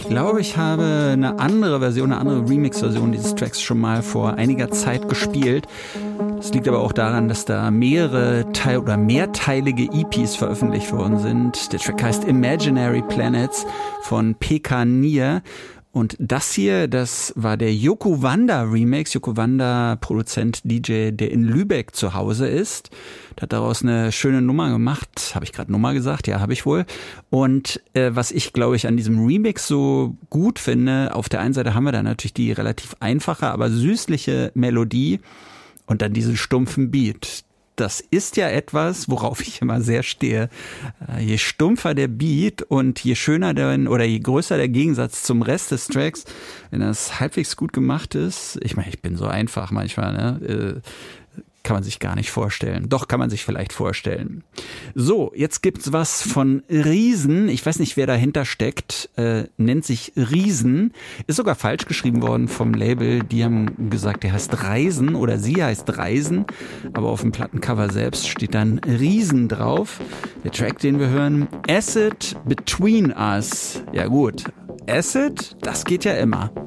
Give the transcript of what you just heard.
Ich glaube, ich habe eine andere Remix-Version dieses Tracks schon mal vor einiger Zeit gespielt. Das liegt aber auch daran, dass da mehrteilige EPs veröffentlicht worden sind. Der Track heißt Imaginary Planets von PK Nier. Und das hier, das war der Yoko Wanda Remix. Yoko Wanda, Produzent, DJ, der in Lübeck zu Hause ist. Der hat daraus eine schöne Nummer gemacht. Habe ich gerade Nummer gesagt? Ja, habe ich wohl. Und was ich, glaube ich, an diesem Remix so gut finde, auf der einen Seite haben wir da natürlich die relativ einfache, aber süßliche Melodie und dann diesen stumpfen Beat. Das ist ja etwas, worauf ich immer sehr stehe. Je stumpfer der Beat und je schöner je größer der Gegensatz zum Rest des Tracks, wenn das halbwegs gut gemacht ist. Ich meine, ich bin so einfach manchmal, ne? Kann man sich gar nicht vorstellen. Doch, kann man sich vielleicht vorstellen. So, jetzt gibt's was von Riesen. Ich weiß nicht, wer dahinter steckt. Nennt sich Riesen. Ist sogar falsch geschrieben worden vom Label. Die haben gesagt, der heißt Reisen oder sie heißt Reisen. Aber auf dem Plattencover selbst steht dann Riesen drauf. Der Track, den wir hören, Acid Between Us. Ja gut, Acid, das geht ja immer.